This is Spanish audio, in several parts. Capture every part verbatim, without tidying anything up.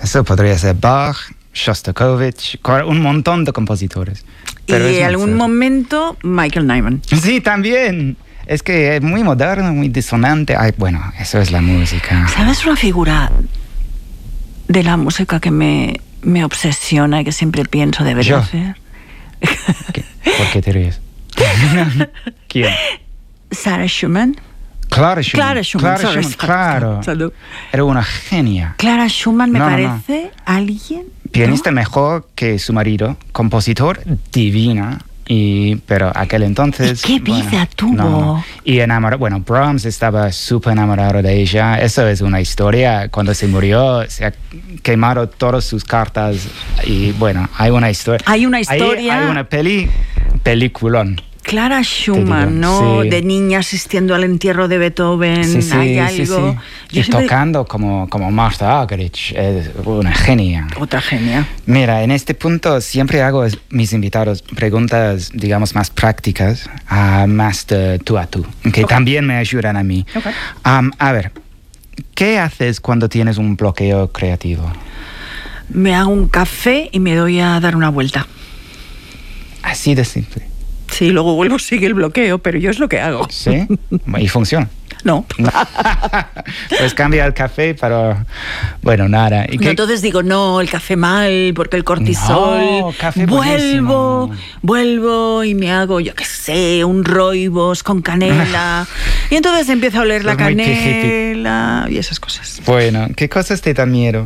Eso podría ser Bach, Shostakovich, un montón de compositores. Pero y en algún serio. momento Michael Nyman. Sí, también. Es que es muy moderno, muy disonante. Ay, bueno, eso es la música. ¿Sabes una figura de la música que me, me obsesiona y que siempre pienso debería Yo. hacer? ¿Qué? ¿Por qué te ríes? ¿Quién? Sarah Schumann. Clara Schumann. Clara Schumann, Clara Schumann, claro. Salud. Era una genia. Clara Schumann me no, parece no. alguien... Pianista ¿no? mejor que su marido, compositor divina, y, pero aquel entonces... ¿Y qué vida bueno, tuvo? No. Y enamorado, bueno, Brahms estaba súper enamorado de ella. Eso es una historia. Cuando se murió, se ha quemado todas sus cartas. Y bueno, hay una historia. Hay una historia. Hay, hay una peli, peliculón. Clara Schumann, ¿no? Sí. De niña asistiendo al entierro de Beethoven. Sí, sí, hay algo. Sí, sí. Yo y siempre... tocando como, como Martha Argerich, es una genia. Otra genia. Mira, en este punto siempre hago a mis invitados preguntas, digamos, más prácticas, uh, más de tú a tú, que okay. también me ayudan a mí. Okay. Um, a ver, ¿qué haces cuando tienes un bloqueo creativo? Me hago un café y me doy a dar una vuelta. Así de simple. Sí, luego vuelvo, sigue el bloqueo, pero yo es lo que hago. ¿Sí? ¿Y funciona? No. Pues cambia el café, pero bueno, nada. ¿Y no, qué? Entonces digo, no, el café mal, porque el cortisol. No, café vuelvo, buenísimo. vuelvo y me hago, yo qué sé, un rooibos con canela. Y entonces empiezo a oler la canela y esas cosas. Bueno, ¿qué cosas te dan miedo?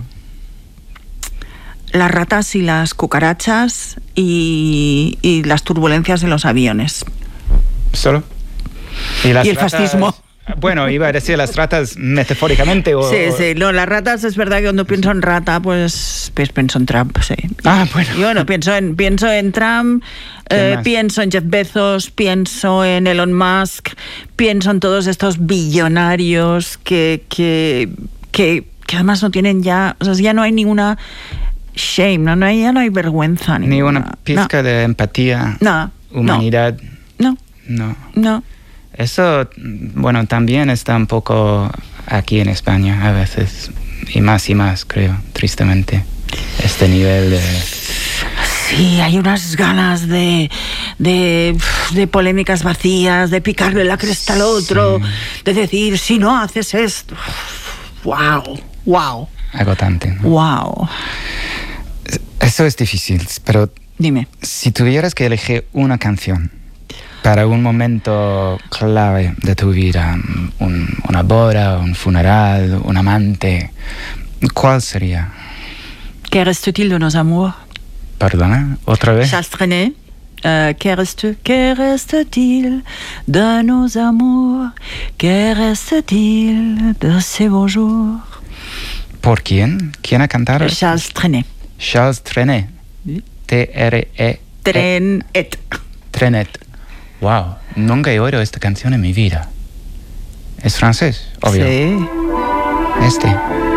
Las ratas y las cucarachas y, y las turbulencias de los aviones. ¿Solo? ¿Y, las y el ratas? Fascismo. Bueno, iba a decir las ratas metafóricamente o... Sí, sí, no, las ratas es verdad que cuando pienso en rata, pues, pues pienso en Trump, sí. Ah, bueno. Y bueno, pienso en, pienso en Trump, eh, pienso en Jeff Bezos, pienso en Elon Musk, pienso en todos estos billonarios que, que, que, que además no tienen ya, o sea, ya no hay ninguna... shame, no, no hay, ya no hay vergüenza ni ninguna. una pizca no. de empatía, no, humanidad. No, no, no. Eso, bueno, también está un poco aquí en España a veces, y más y más, creo, tristemente, este nivel de... Sí, hay unas ganas de, de, de polémicas vacías, de picarle la cresta al otro, sí. de decir, si no haces esto... ¡Wow! ¡Wow! Agotante, ¿no? ¡Wow! Eso es difícil, pero... Dime. Si tuvieras que elegir una canción para un momento clave de tu vida, un, una boda, un funeral, un amante, ¿cuál sería? ¿Qué reste-t-il de nos amours? ¿Perdona? ¿Otra vez? Charles Trenet. Uh, ¿Qué reste, qué reste-t-il de nos amours? ¿Qué reste-t-il de ces beaux jours? ¿Por quién? ¿Quién ha cantado? Charles Trenet. Charles Trenet. ¿Sí? T R E Trenet. Trenet. Wow, nunca he oído esta canción en mi vida. ¿Es francés? Obvio. Sí. Este.